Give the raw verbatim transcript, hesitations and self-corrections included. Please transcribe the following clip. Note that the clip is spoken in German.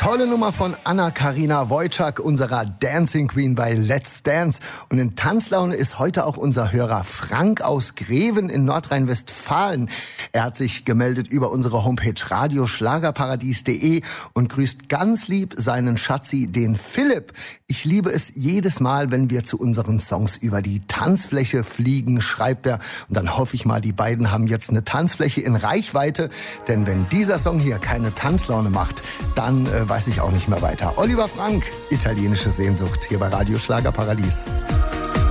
Tolle Nummer von Anna-Karina Wojcik, unserer Dancing Queen bei Let's Dance. Und in Tanzlaune ist heute auch unser Hörer Frank aus Greven in Nordrhein-Westfalen. Er hat sich gemeldet über unsere Homepage radioschlagerparadies punkt de und grüßt ganz lieb seinen Schatzi, den Philipp. Ich liebe es jedes Mal, wenn wir zu unseren Songs über die Tanzfläche fliegen, schreibt er. Und dann hoffe ich mal, die beiden haben jetzt eine Tanzfläche in Reichweite. Denn wenn dieser Song hier keine Tanzlaune macht, dann äh, weiß ich auch nicht mehr weiter. Oliver Frank, italienische Sehnsucht, hier bei Radio Schlagerparadies.